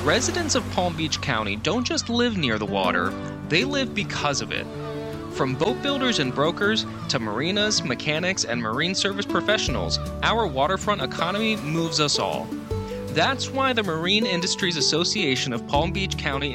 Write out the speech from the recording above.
Residents of Palm Beach County don't just live near the water, they live because of it. From boat builders and brokers to marinas, mechanics, and marine service professionals, our waterfront economy moves us all. That's why the Marine Industries Association of Palm Beach County